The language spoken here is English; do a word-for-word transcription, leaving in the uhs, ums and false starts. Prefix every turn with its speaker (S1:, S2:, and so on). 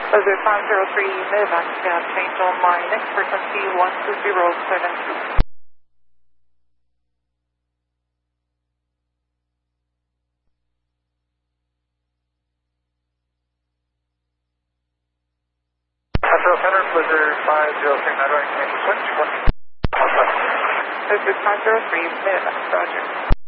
S1: Blizzard five zero three, Medevac, staff change on my next frequency one two zero seven two.
S2: Control Center, Blizzard five zero three, Night Running, switch, one.
S1: Blizzard five zero three, Medevac, roger.